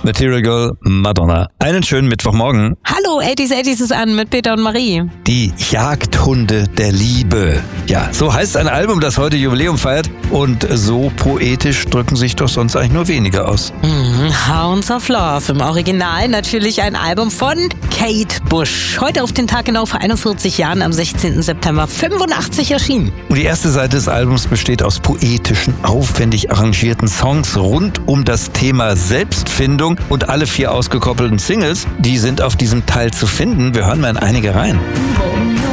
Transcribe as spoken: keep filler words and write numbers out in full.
Material Girl, Madonna. Einen schönen Mittwochmorgen. Hallo, achtziger achtziger ist an mit Peter und Marie. Die Jagdhunde der Liebe. Ja, so heißt ein Album, das heute Jubiläum feiert. Und so poetisch drücken sich doch sonst eigentlich nur wenige aus. Mhm, Hounds of Love. Im Original natürlich ein Album von Kate Bush. Heute auf den Tag genau vor einundvierzig Jahren, am sechzehnten September fünfundachtzig erschienen. Und die erste Seite des Albums besteht aus poetischen, aufwendig arrangierten Songs rund um das Thema Selbstfindung. Und alle vier ausgekoppelten Singles, die sind auf diesem Teil zu finden. Wir hören mal in einige rein.